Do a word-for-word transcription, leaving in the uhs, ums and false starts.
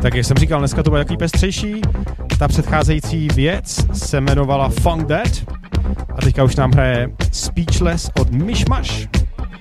Tak jak jsem říkal, dneska to bude takový pestřejší. Ta předcházející věc se jmenovala Funk That a teďka už nám hraje Speechless od Mishmash.